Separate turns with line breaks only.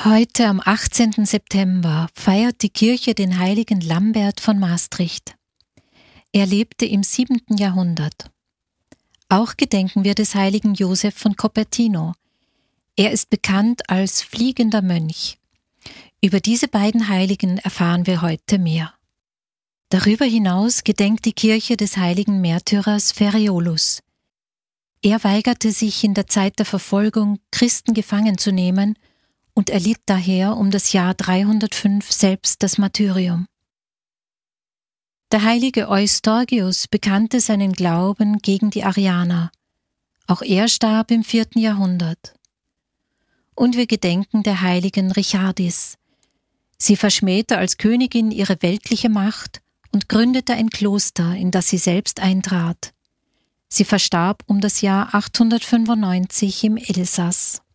Heute am 18. September feiert die Kirche den heiligen Lambert von Maastricht. Er lebte im 7. Jahrhundert. Auch gedenken wir des heiligen Josef von Cupertino. Er ist bekannt als fliegender Mönch. Über diese beiden Heiligen erfahren wir heute mehr. Darüber hinaus gedenkt die Kirche des heiligen Märtyrers Feriolus. Er weigerte sich in der Zeit der Verfolgung, Christen gefangen zu nehmen und erlitt daher um das Jahr 305 selbst das Martyrium. Der heilige Eustorgius bekannte seinen Glauben gegen die Arianer. Auch er starb im 4. Jahrhundert. Und wir gedenken der heiligen Richardis. Sie verschmähte als Königin ihre weltliche Macht und gründete ein Kloster, in das sie selbst eintrat. Sie verstarb um das Jahr 895 im Elsass.